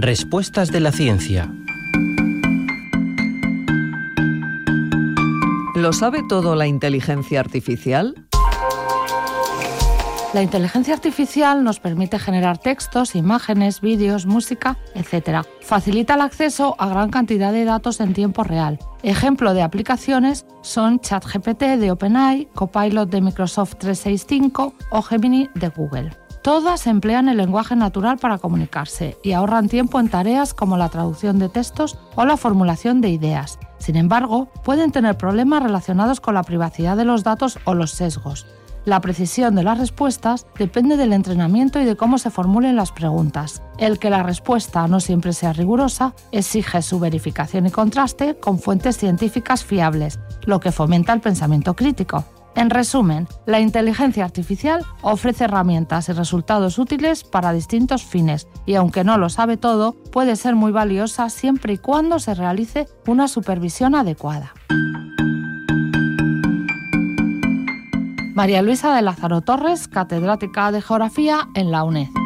Respuestas de la ciencia. ¿Lo sabe todo la inteligencia artificial? La inteligencia artificial nos permite generar textos, imágenes, vídeos, música, etc. Facilita el acceso a gran cantidad de datos en tiempo real. Ejemplo de aplicaciones son ChatGPT de OpenAI, Copilot de Microsoft 365 o Gemini de Google. Todas emplean el lenguaje natural para comunicarse y ahorran tiempo en tareas como la traducción de textos o la formulación de ideas. Sin embargo, pueden tener problemas relacionados con la privacidad de los datos o los sesgos. La precisión de las respuestas depende del entrenamiento y de cómo se formulen las preguntas. El que la respuesta no siempre sea rigurosa exige su verificación y contraste con fuentes científicas fiables, lo que fomenta el pensamiento crítico. En resumen, la inteligencia artificial ofrece herramientas y resultados útiles para distintos fines y, aunque no lo sabe todo, puede ser muy valiosa siempre y cuando se realice una supervisión adecuada. María Luisa de Lázaro Torres, catedrática de Geografía en la UNED.